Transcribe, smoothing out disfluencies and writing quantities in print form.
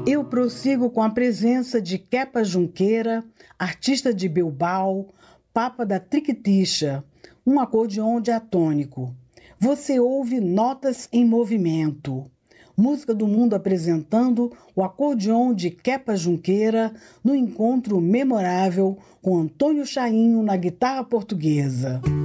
Eu prossigo com a presença de Kepa Junqueira, artista de Bilbao, papa da Triquitixa, um acordeon diatônico. Você ouve Notas em Movimento. Música do Mundo apresentando o acordeon de Kepa Junqueira no encontro memorável com Antônio Chainho na guitarra portuguesa.